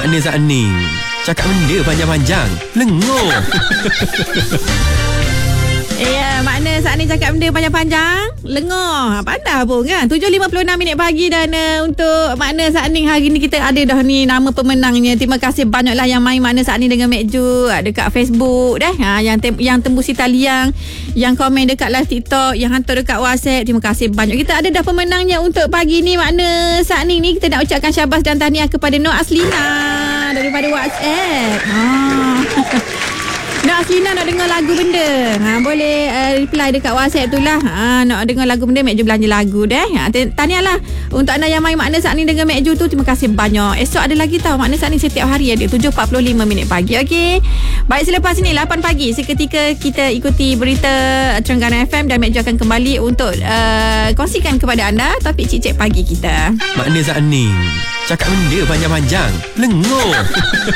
Makna Zak Aning. Cakap benda panjang-panjang, lengur. Ya, makna saat ni cakap benda panjang-panjang, lengur. Pandai pun kan. 7.56 minit pagi dan untuk makna saat ni hari ni kita ada dah ni nama pemenangnya. Terima kasih banyaklah yang main makna saat ni dengan Mek Ju dekat Facebook dah. Yang tembusi taliang, yang komen dekat live TikTok, yang hantar dekat WhatsApp. Terima kasih banyak. Kita ada dah pemenangnya untuk pagi ni makna saat ni kita nak ucapkan syabas dan tahniah kepada Nur Aslina daripada WhatsApp. Nak Aslina nak dengar lagu benda, boleh reply dekat WhatsApp tu lah. Nak dengar lagu benda, Mek Ju belanja lagu deh. Tahniah lah untuk anda yang main makna saat ni dengan Mek Ju tu. Terima kasih banyak. Esok ada lagi tau makna saat ni setiap hari ada 7.45 minit pagi. Okey. Baik, selepas ni 8 pagi seketika kita ikuti berita Terengganu FM dan Mek Ju akan kembali untuk kongsikan kepada anda topik cik-cik pagi kita. Makna Zak Aning. Cakap benda panjang-panjang, lengur.